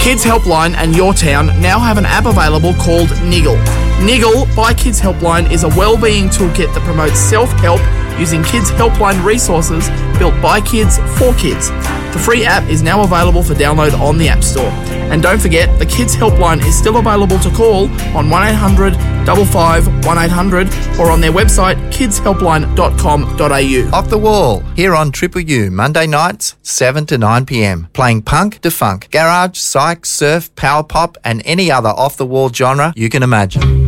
Kids Helpline and Your Town now have an app available called Niggle. Niggle by Kids Helpline is a wellbeing toolkit that promotes self-help using Kids Helpline resources built by kids for kids. The free app is now available for download on the App Store. And don't forget, the Kids Helpline is still available to call on 1800 55 1800 or on their website kidshelpline.com.au. Off the Wall, here on Triple U, Monday nights, 7 to 9 p.m. Playing punk to funk, garage, psych, surf, power pop and any other off-the-wall genre you can imagine.